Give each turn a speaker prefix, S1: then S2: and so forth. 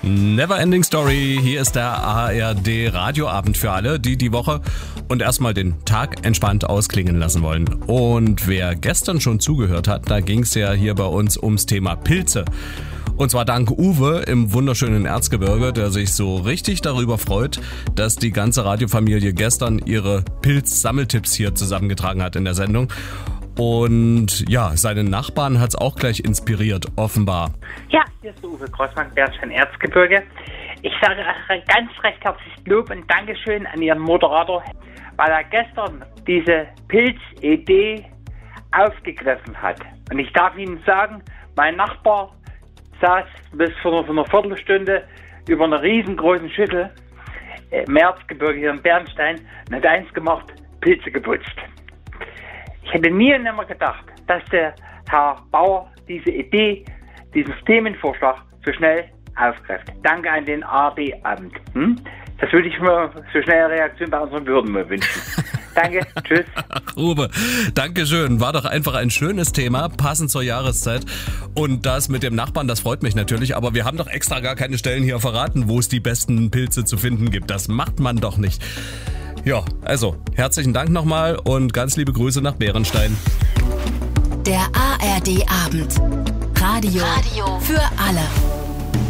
S1: Neverending Story, hier ist der ARD Radioabend für alle, die die Woche und erstmal den Tag entspannt ausklingen lassen wollen. Und wer gestern schon zugehört hat, da ging es ja hier bei uns ums Thema Pilze. Und zwar dank Uwe im wunderschönen Erzgebirge, der sich so richtig darüber freut, dass die ganze Radiofamilie gestern ihre Pilz-Sammeltipps hier zusammengetragen hat in der Sendung. Und ja, seinen Nachbarn hat's auch gleich inspiriert, offenbar.
S2: Ja, hier ist der Uwe Grossmann, Bernstein Erzgebirge. Ich sage ganz recht herzliches Lob und Dankeschön an Ihren Moderator, weil er gestern diese Pilzidee aufgegriffen hat. Und ich darf Ihnen sagen, mein Nachbar saß bis vor einer Viertelstunde über einer riesengroßen Schüssel im Erzgebirge hier in Bernstein und hat eins gemacht, Pilze geputzt. Ich hätte nie und nimmer gedacht, dass der Herr Bauer diese Idee, diesen Themenvorschlag so schnell aufgreift. Danke an den ARD-Abend. Das würde ich mir so schnell eine Reaktion bei unseren Bürgern mal wünschen. Danke, tschüss.
S1: Ach, Uwe, danke schön. War doch einfach ein schönes Thema, passend zur Jahreszeit. Und das mit dem Nachbarn, das freut mich natürlich. Aber wir haben doch extra gar keine Stellen hier verraten, wo es die besten Pilze zu finden gibt. Das macht man doch nicht. Ja, also herzlichen Dank nochmal und ganz liebe Grüße nach Bärenstein.
S3: Der ARD-Abend. Radio für alle.